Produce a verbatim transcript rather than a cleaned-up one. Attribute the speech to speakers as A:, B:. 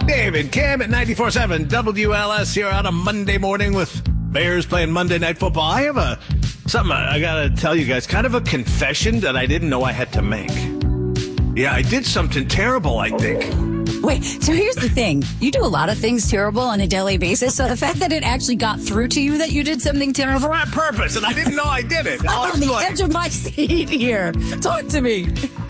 A: Dave and Cam at ninety-four point seven W L S here on a Monday morning with Bears playing Monday Night Football. I have a something I got to tell you guys, kind of a confession that I didn't know I had to make. Yeah, I did something terrible, I think.
B: Wait, so here's the thing. You do a lot of things terrible on a daily basis, so the fact that it actually got through to you that you did something terrible...
A: On purpose, and I didn't know I did it.
B: I'm on the edge of my seat here. Talk to me.